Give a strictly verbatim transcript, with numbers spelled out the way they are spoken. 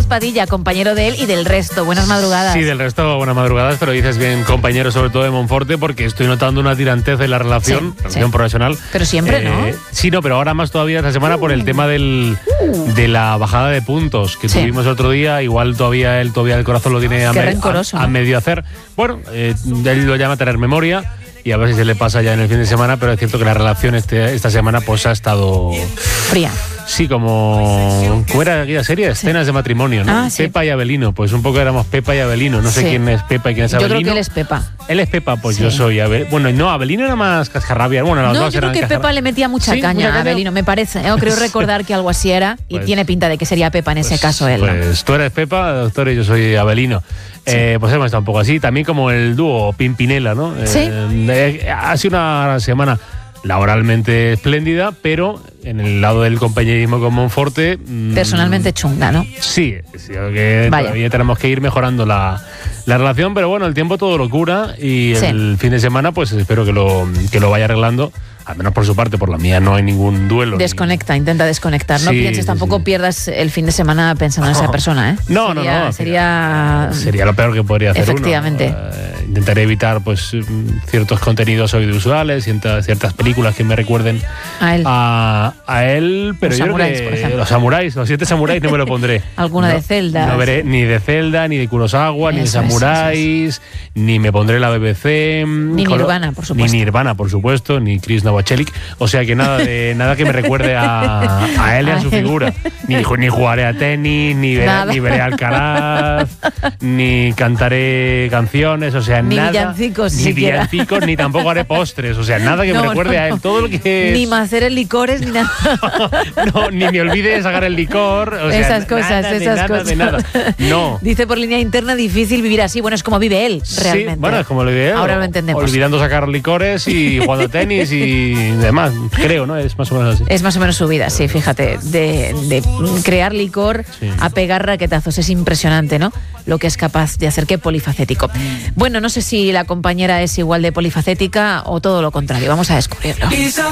Padilla, compañero de él y del resto. Buenas madrugadas. Sí, del resto, buenas madrugadas, pero dices bien compañero, sobre todo de Monforte, porque estoy notando una tirantez en la relación, sí, relación sí. profesional. Pero siempre, eh, ¿no? Sí, no, pero ahora más todavía esta semana por el tema del, de la bajada de puntos que Sí. tuvimos el otro día. Igual todavía él, todavía el corazón lo tiene a, Qué me- rencoroso, a, a ¿no? medio hacer. Bueno, eh, él lo llama tener memoria. Y a ver si se le pasa ya en el fin de semana, pero es cierto que la relación este, esta semana pues ha estado... Fría. Sí, como... ¿Cómo era aquella serie? Escenas de matrimonio, ¿no? Ah, sí. Pepa y Abelino. Pues un poco éramos Pepa y Abelino. No sé Sí. quién es Pepa y quién es Yo Abelino. creo que él es Pepa. Él es Pepa, pues Sí. yo soy Abelino. Bueno, no, Abelino era más cascarrabia. Bueno, los No, dos yo creo eran que cascar- Pepa le metía mucha Sí, caña mucha a caña. Abelino, me parece. Yo creo recordar que algo así era y Pues- tiene pinta de que sería Pepa en ese Pues- caso él. ¿no? Pues tú eres Pepa, doctor, y yo soy Abelino. Eh, pues hemos estado un poco así. También como el dúo Pimpinela, ¿no? Sí. Eh, eh, ha sido una semana laboralmente espléndida, pero en el lado del compañerismo con Monforte... mm, Personalmente chunga, ¿no? Sí, sí, que Vaya. todavía tenemos que ir mejorando la, la relación, pero bueno, el tiempo todo lo cura y Sí. el fin de semana pues espero que lo, que lo vaya arreglando, al menos por su parte, por la mía no hay ningún duelo. ni- Desconecta, intenta desconectar. No Sí, pienses, sí, tampoco sí. pierdas el fin de semana pensando en esa persona, ¿eh? No, no, Sería- no. Sería... Sería lo peor que podría hacer Efectivamente. uno. Eh, intentaré evitar pues mm, ciertos contenidos audiovisuales, ciertas, ciertas películas que me recuerden A él. a, a él, pero Los yo samuráis, creo por que ejemplo. los samuráis, los siete samuráis no me lo pondré. Alguna No, de Zelda. No veré ni de Zelda, ni de Kurosawa, ni de Eso es, samuráis, ni me pondré la B B C. Ni con lo- Nirvana, por supuesto. Ni Nirvana, por supuesto, ni Chris Novoselic. O sea que nada de nada que me recuerde a, a él y a A su él. figura. Ni, ju- ni jugaré a tenis, ni veré, Nada. ni veré Alcaraz, ni cantaré canciones, o sea, Ni nada. villancicos ni siquiera. villancicos, ni tampoco haré postres, o sea, nada que No, me recuerde no, a él. no. Todo lo que es... Ni maceres licores, ni nada. No, ni me olvide de sacar el licor. O sea, esas cosas, nada, de esas nada, cosas. de nada. No. Dice por línea interna, difícil vivir así. Bueno, es como vive él, realmente. Sí, bueno, es como lo idea. Ahora lo entendemos. Olvidando sacar licores y jugando a tenis y demás. Creo, ¿no? Es más o menos así. Es más o menos su vida, sí, fíjate. De, de crear licor Sí. a pegar raquetazos. Es impresionante, ¿no? Lo que es capaz de hacer. Qué polifacético. Bueno, no sé si la compañera es igual de polifacética o todo lo contrario. Vamos a descubrirlo.